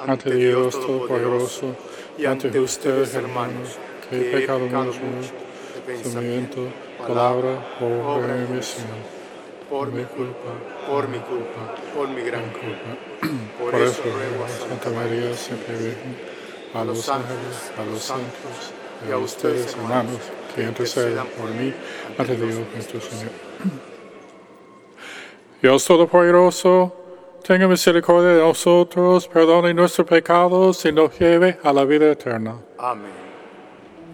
ante Dios Todopoderoso y ante ustedes, hermanos, que he pecado mucho de pensamiento, palabra, obra y omisión. Por mi culpa, por mi gran culpa. Por eso ruego a Santa María, siempre Virgen, a los ángeles, a los santos y a ustedes, hermanos, que intercedan por mí ante Dios nuestro Señor. Dios Todopoderoso, tenga misericordia de nosotros, perdone nuestros pecados y nos lleve a la vida eterna. Amén.